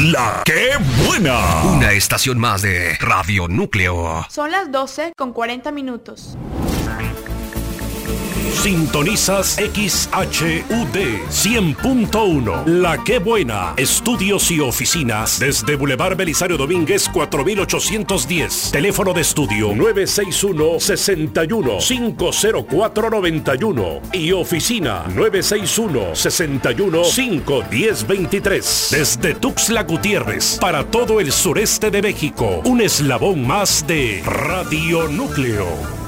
La que buena. Una estación más de Radio Núcleo. Son las 12:40. Sintonizas XHUD 100.1. La que buena. Estudios y oficinas desde Boulevard Belisario Domínguez 4810. Teléfono de estudio 961-61-50491 y oficina 961-61-51023. Desde Tuxtla Gutiérrez para todo el sureste de México. Un eslabón más de Radio Núcleo.